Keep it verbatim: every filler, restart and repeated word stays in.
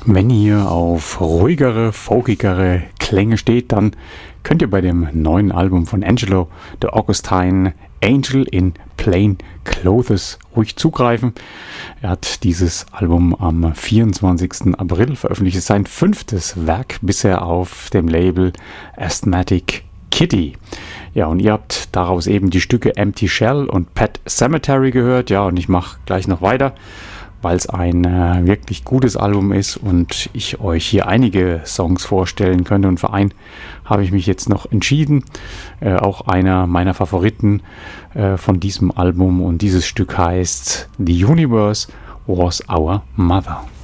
Wenn ihr auf ruhigere, folkigere Klänge steht, dann könnt ihr bei dem neuen Album von Angelo de Augustine, Angel in Plain Clothes, ruhig zugreifen. Er hat dieses Album am vierundzwanzigsten April veröffentlicht. Es ist sein fünftes Werk bisher auf dem Label Asthmatic Kitty. Ja, und ihr habt daraus eben die Stücke Empty Shell und Pet Cemetery gehört. Ja, und ich mache gleich noch weiter, weil es ein äh, wirklich gutes Album ist und ich euch hier einige Songs vorstellen könnte. Und für einen habe ich mich jetzt noch entschieden. Äh, auch einer meiner Favoriten äh, von diesem Album. Und dieses Stück heißt The Universe Was Our Mother.